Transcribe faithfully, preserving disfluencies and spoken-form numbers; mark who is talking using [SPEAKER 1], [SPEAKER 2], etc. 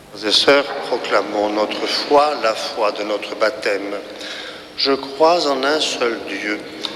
[SPEAKER 1] Frères et sœurs, proclamons notre foi, la foi de notre baptême. Je crois en un seul Dieu,